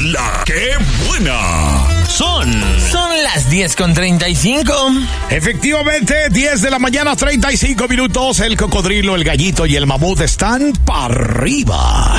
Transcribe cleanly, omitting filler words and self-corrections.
la que buena. Son las 10:35. Efectivamente, 10 de la mañana, 35 minutos. El cocodrilo, el gallito y el mamut están para arriba.